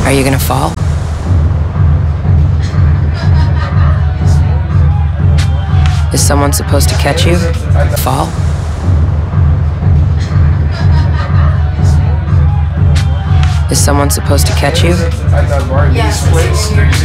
Are you gonna fall? Is someone supposed to catch you? Fall? Is someone supposed to catch you? Yes.